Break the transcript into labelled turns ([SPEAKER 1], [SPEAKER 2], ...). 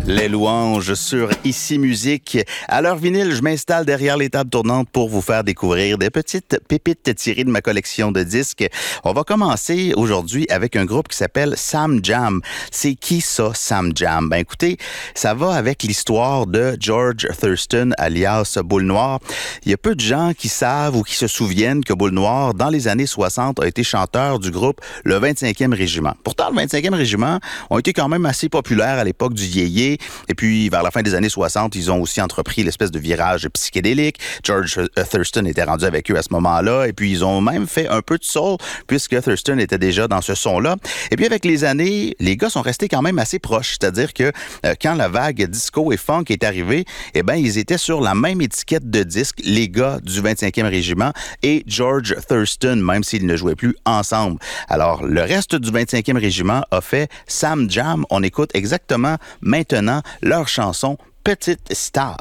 [SPEAKER 1] Les louanges sur Ici Musique. À l'heure vinyle, je m'installe derrière les tables tournantes pour vous faire découvrir des petites pépites tirées de ma collection de disques. On va commencer aujourd'hui avec un groupe qui s'appelle Sam Jam. C'est qui ça, Sam Jam? Ben écoutez, ça va avec l'histoire de George Thurston, alias Boule Noire. Il y a peu de gens qui savent ou qui se souviennent que Boule Noire, dans les années 60, a été chanteur du groupe le 25e Régiment. Pourtant, le 25e Régiment ont été quand même assez populaires à l'époque du yéyé. Et puis, vers la fin des années 60, ils ont aussi entrepris l'espèce de virage psychédélique. George Thurston était rendu avec eux à ce moment-là. Et puis, ils ont même fait un peu de soul, puisque Thurston était déjà dans ce son-là. Et puis, avec les années, les gars sont restés quand même assez proches. C'est-à-dire que quand la vague disco et funk est arrivée, eh bien, ils étaient sur la même étiquette de disque, les gars du 25e Régiment et George Thurston, même s'ils ne jouaient plus ensemble. Alors, le reste du 25e Régiment a fait Sam Jam. On écoute exactement maintenant leur chanson « Petite Star ».